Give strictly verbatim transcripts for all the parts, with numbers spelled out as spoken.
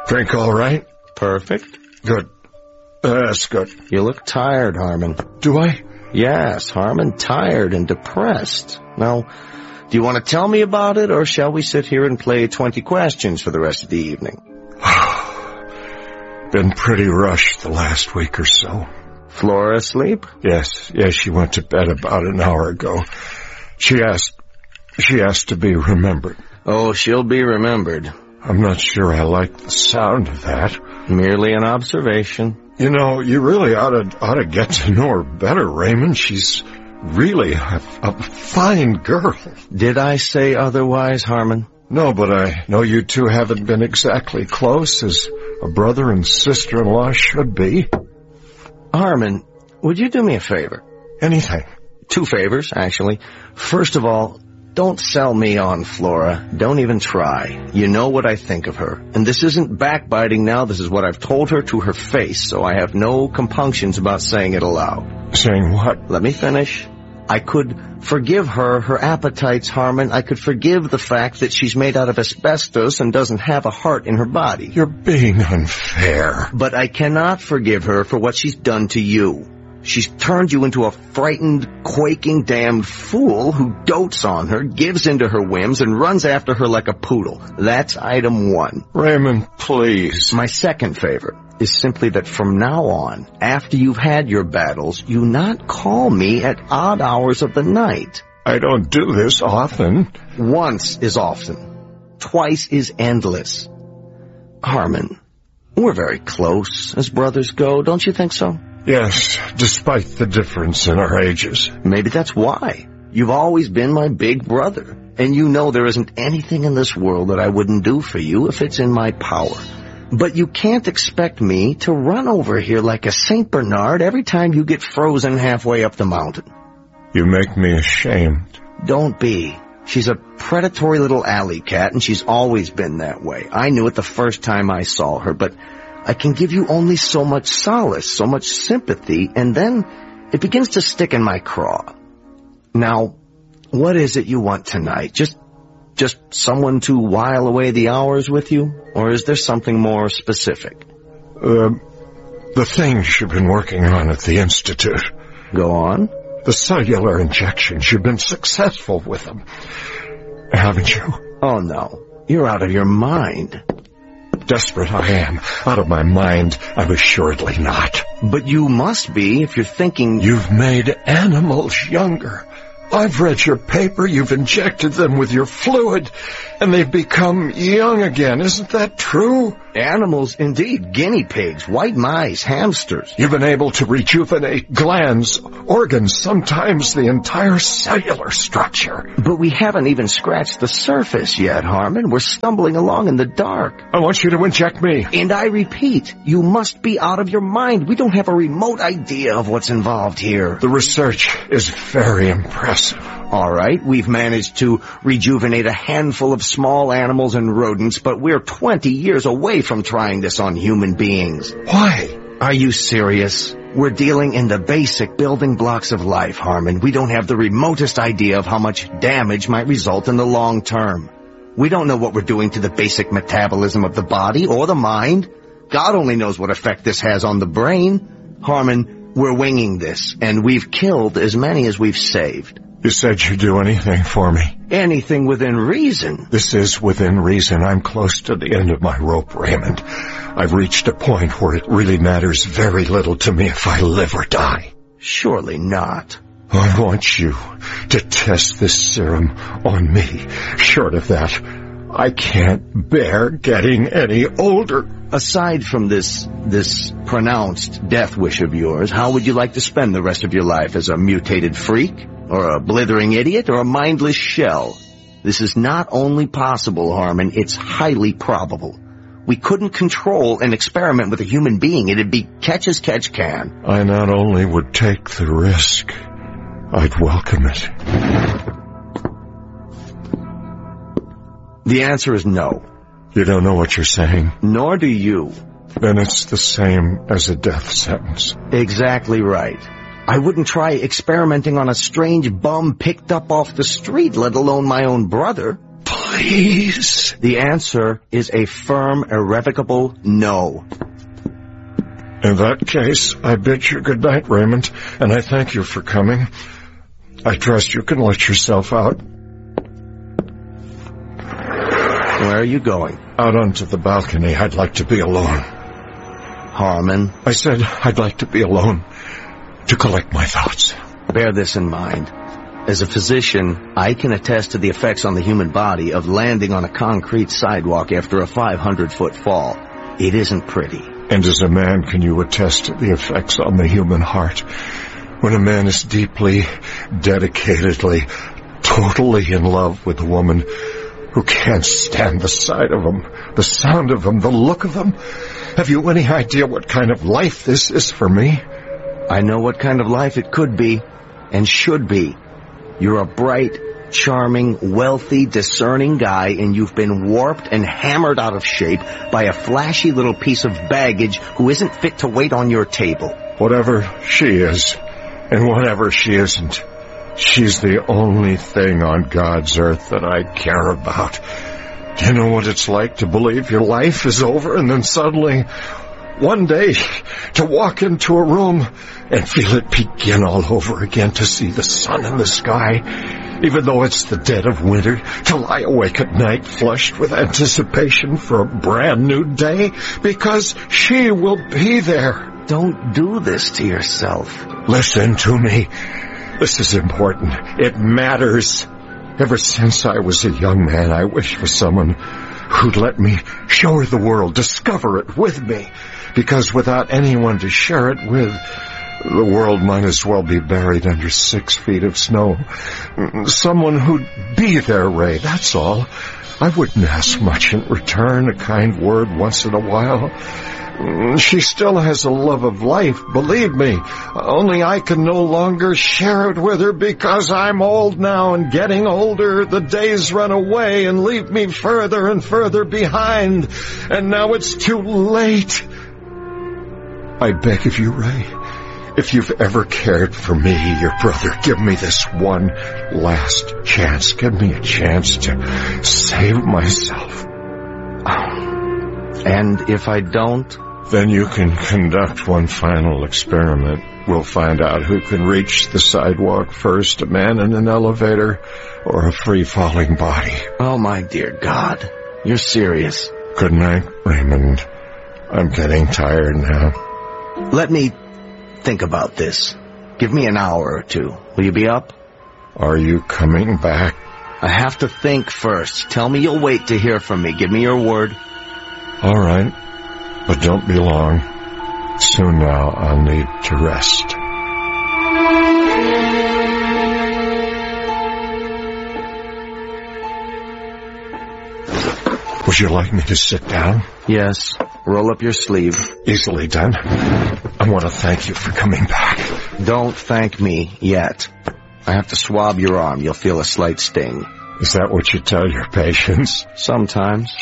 Drink all right? Perfect. Good. Uh, that's good. You look tired, Harmon. Do I? Yes, Harmon, tired and depressed. Now, do you want to tell me about it, or shall we sit here and play twenty questions for the rest of the evening? Been pretty rushed the last week or so. Flora asleep? Yes, yes, she went to bed about an hour ago. She asked, she asked to be remembered. Oh, she'll be remembered. I'm not sure I like the sound of that. Merely an observation. You know, you really ought to, ought to get to know her better, Raymond. She's really a, a fine girl. Did I say otherwise, Harmon? No, but I know you two haven't been exactly close, as a brother and sister-in-law should be. Harmon, would you do me a favor? Anything. Two favors, actually. First of all, don't sell me on Flora. Don't even try. You know what I think of her. And this isn't backbiting now. This is what I've told her to her face, so I have no compunctions about saying it aloud. Saying what? Let me finish. I could forgive her her appetites, Harmon. I could forgive the fact that she's made out of asbestos and doesn't have a heart in her body. You're being unfair. But I cannot forgive her for what she's done to you. She's turned you into a frightened, quaking, damned fool who dotes on her, gives into her whims, and runs after her like a poodle. That's item one. Raymond, please. My second favor is simply that from now on, after you've had your battles, you not call me at odd hours of the night. I don't do this often. Once is often. Twice is endless. Harmon, we're very close as brothers go, don't you think so? Yes, despite the difference in our ages. Maybe that's why. You've always been my big brother, and you know there isn't anything in this world that I wouldn't do for you if it's in my power. But you can't expect me to run over here like a Saint Bernard every time you get frozen halfway up the mountain. You make me ashamed. Don't be. She's a predatory little alley cat, and she's always been that way. I knew it the first time I saw her, but I can give you only so much solace, so much sympathy, and then it begins to stick in my craw. Now, what is it you want tonight? Just, just someone to while away the hours with you? Or is there something more specific? Uh, the things you've been working on at the Institute. Go on. The cellular injections, you've been successful with them, haven't you? Oh, no. You're out of your mind. Desperate I am. Out of my mind, I'm assuredly not. But you must be if you're thinking... You've made animals younger. I've read your paper. You've injected them with your fluid, and they've become young again. Isn't that true? Animals, indeed. Guinea pigs, white mice, hamsters. You've been able to rejuvenate glands, organs, sometimes the entire cellular structure. But we haven't even scratched the surface yet, Harmon. We're stumbling along in the dark. I want you to inject me. And I repeat, you must be out of your mind. We don't have a remote idea of what's involved here. The research is very impressive. All right, we've managed to rejuvenate a handful of small animals and rodents, but we're twenty years away from trying this on human beings. Why? Are you serious? We're dealing in the basic building blocks of life, Harmon. We don't have the remotest idea of how much damage might result in the long term. We don't know what we're doing to the basic metabolism of the body or the mind. God only knows what effect this has on the brain. Harmon, we're winging this, and we've killed as many as we've saved. You said you'd do anything for me. Anything within reason. This is within reason. I'm close to the end of my rope, Raymond. I've reached a point where it really matters very little to me if I live or die. Surely not. I want you to test this serum on me. Short of that, I can't bear getting any older. Aside from this, this pronounced death wish of yours, how would you like to spend the rest of your life? As a mutated freak? Or a blithering idiot? Or a mindless shell? This is not only possible, Harmon, it's highly probable. We couldn't control an experiment with a human being. It'd be catch as catch can. I not only would take the risk, I'd welcome it. The answer is no. You don't know what you're saying? Nor do you. Then it's the same as a death sentence. Exactly right. I wouldn't try experimenting on a strange bum picked up off the street, let alone my own brother. Please. The answer is a firm, irrevocable no. In that case, I bid you good night, Raymond, and I thank you for coming. I trust you can let yourself out. Where are you going? Out onto the balcony. I'd like to be alone. Harmon. I said I'd like to be alone, to collect my thoughts. Bear this in mind. As a physician, I can attest to the effects on the human body of landing on a concrete sidewalk after a five hundred foot fall. It isn't pretty. And as a man, can you attest to the effects on the human heart? When a man is deeply, dedicatedly, totally in love with a woman who can't stand the sight of him, the sound of him, the look of him. Have you any idea what kind of life this is for me? I know what kind of life it could be, and should be. You're a bright, charming, wealthy, discerning guy, and you've been warped and hammered out of shape by a flashy little piece of baggage who isn't fit to wait on your table. Whatever she is, and whatever she isn't, she's the only thing on God's earth that I care about. Do you know what it's like to believe your life is over and then suddenly, one day, to walk into a room and feel it begin all over again, to see the sun in the sky, even though it's the dead of winter, to lie awake at night flushed with anticipation for a brand new day, because she will be there. Don't do this to yourself. Listen to me. This is important. It matters. Ever since I was a young man, I wished for someone who'd let me show her the world, discover it with me. Because without anyone to share it with, the world might as well be buried under six feet of snow. Someone who'd be there, Ray, that's all. I wouldn't ask much in return, a kind word once in a while. She still has a love of life, believe me. Only I can no longer share it with her because I'm old now, and getting older, the days run away and leave me further and further behind. And now it's too late. I beg of you, Ray, if you've ever cared for me, your brother, give me this one last chance. Give me a chance to save myself. And if I don't? Then you can conduct one final experiment. We'll find out who can reach the sidewalk first, a man in an elevator or a free-falling body. Oh, my dear God. You're serious. Good night, Raymond. I'm getting tired now. Let me think about this. Give me an hour or two. Will you be up? Are you coming back? I have to think first. Tell me you'll wait to hear from me. Give me your word. All right. But don't be long. Soon now I'll need to rest. Would you like me to sit down? Yes. Roll up your sleeve. Easily done. I want to thank you for coming back. Don't thank me yet. I have to swab your arm. You'll feel a slight sting. Is that what you tell your patients? Sometimes.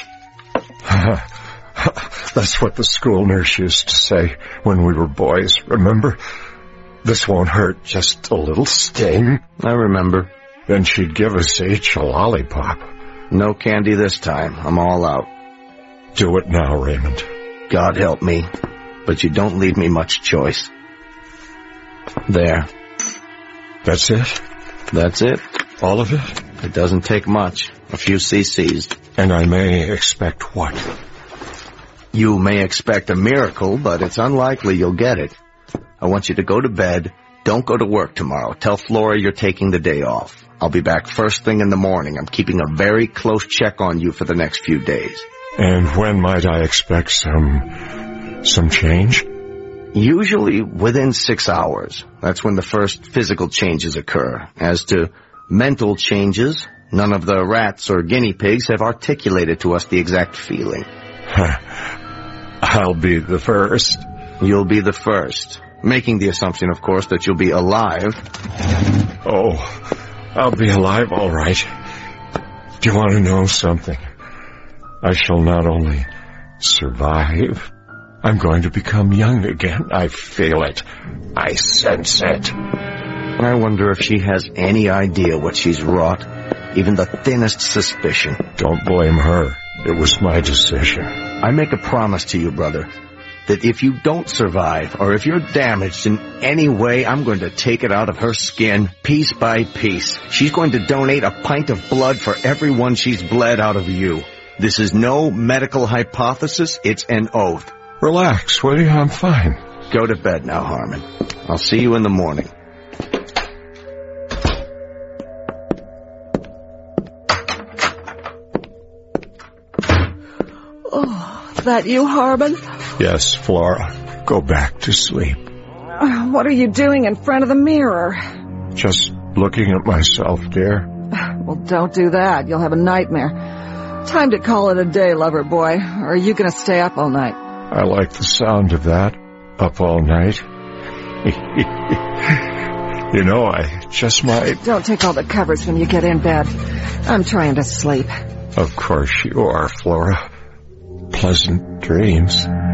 That's what the school nurse used to say when we were boys, remember? This won't hurt, just a little sting. I remember. Then she'd give us each a lollipop. No candy this time. I'm all out. Do it now, Raymond. God help me. But you don't leave me much choice. There. That's it? That's it. All of it? It doesn't take much. A few cc's. And I may expect what? You may expect a miracle, but it's unlikely you'll get it. I want you to go to bed. Don't go to work tomorrow. Tell Flora you're taking the day off. I'll be back first thing in the morning. I'm keeping a very close check on you for the next few days. And when might I expect some... some change? Usually within six hours. That's when the first physical changes occur. As to mental changes, none of the rats or guinea pigs have articulated to us the exact feeling. I'll be the first. You'll be the first. Making the assumption, of course, that you'll be alive. Oh, I'll be alive, all right. Do you want to know something? I shall not only survive, I'm going to become young again. I feel it. I sense it. I wonder if she has any idea what she's wrought. even the thinnest suspicion. Don't blame her. It was my decision. I make a promise to you, brother, that if you don't survive, or if you're damaged in any way, I'm going to take it out of her skin, piece by piece. She's going to donate a pint of blood for every one she's bled out of you. This is no medical hypothesis, it's an oath. Relax, will you? I'm fine. Go to bed now, Harmon. I'll see you in the morning. Oh, that you, Harmon? Yes, Flora. Go back to sleep. Uh, what are you doing in front of the mirror? Just looking at myself, dear. Well, don't do that. You'll have a nightmare. Time to call it a day, lover boy. Or are you going to stay up all night? I like the sound of that. Up all night. You know, I just might... Don't take all the covers when you get in bed. I'm trying to sleep. Of course you are, Flora. Pleasant dreams.